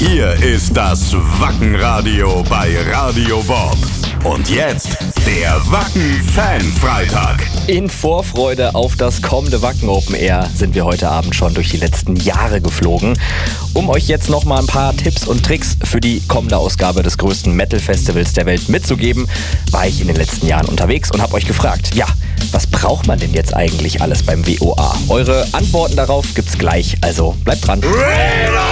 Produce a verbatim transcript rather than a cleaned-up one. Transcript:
Hier ist das Wackenradio bei Radio Bob. Und jetzt der Wacken-Fan-Freitag. In Vorfreude auf das kommende Wacken Open Air sind wir heute Abend schon durch die letzten Jahre geflogen. Um euch jetzt noch mal ein paar Tipps und Tricks für die kommende Ausgabe des größten Metal-Festivals der Welt mitzugeben, war ich in den letzten Jahren unterwegs und habe euch gefragt, ja, was braucht man denn jetzt eigentlich alles beim W O A? Eure Antworten darauf gibt's gleich, also bleibt dran. Radar!